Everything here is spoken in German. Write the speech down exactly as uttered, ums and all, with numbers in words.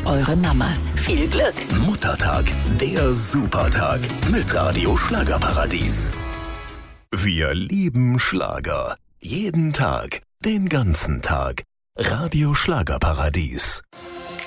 für eure Mamas. Viel Glück! Muttertag, der Supertag mit Radio Schlagerparadies. Wir lieben Schlager. Jeden Tag, den ganzen Tag. Radio Schlagerparadies.